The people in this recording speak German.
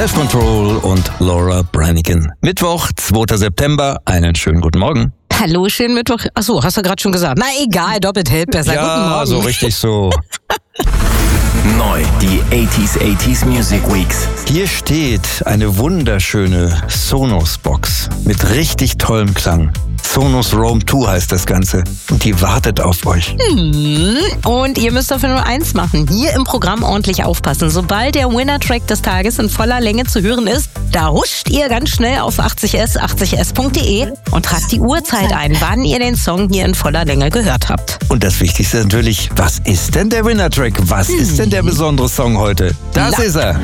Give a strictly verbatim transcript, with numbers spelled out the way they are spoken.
Self-Control und Laura Branigan. Mittwoch, zweiter September. Einen schönen guten Morgen. Hallo, schönen Mittwoch. Achso, hast du gerade schon gesagt. Na egal, doppelt hält besser. Ja, guten Morgen. so richtig so. Neu, die achtziger achtziger Music Weeks. Hier steht eine wunderschöne Sonos-Box mit richtig tollem Klang. Sonos Roam zwei heißt das Ganze und die wartet auf euch. Hm, und ihr müsst dafür nur eins machen. Hier im Programm ordentlich aufpassen. Sobald der Winner-Track des Tages in voller Länge zu hören ist, da huscht ihr ganz schnell auf achtzig S, achtzig S punkt de und tragt die Uhrzeit ein, wann ihr den Song hier in voller Länge gehört habt. Und das Wichtigste natürlich, was ist denn der Winner-Track? Was ist denn der besondere Song heute? Das Na. ist er.